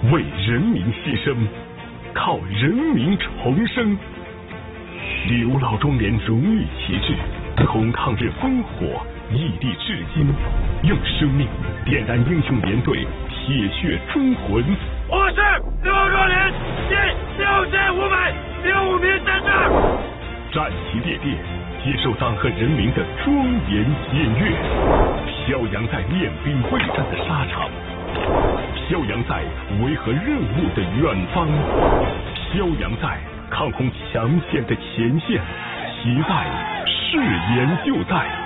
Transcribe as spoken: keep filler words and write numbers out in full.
为人民牺牲，靠人民重生。刘老中联荣誉旗帜，同抗日烽火，屹立至今，用生命点燃英雄连队铁血忠魂。 我是刘老中联第六千五百零五名战士， 战旗猎猎，接受党和人民的庄严检阅，飘扬在练兵备战的沙场，飘扬在维和任务的远方，飘扬在抗洪抢险的前线，期待誓言就在。